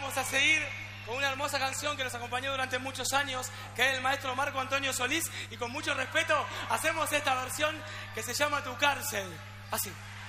vamos a seguir con una hermosa canción que nos acompañó durante muchos años, que es el maestro Marco Antonio Solís, y con mucho respeto hacemos esta versión que se llama Tu Cárcel. Así.